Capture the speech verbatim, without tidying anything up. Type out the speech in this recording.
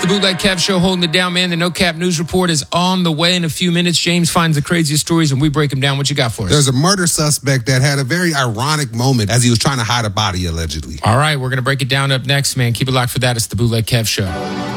the Bootleg Kev Show, holding it down, man. The No Cap News Report is on the way in a few minutes. James finds the craziest stories, and we break them down. What you got for us? There's a murder suspect that had a very ironic moment as he was trying to hide a body, allegedly. All right, we're going to break it down up next, man. Keep it locked for that. It's the Bootleg Kev Show.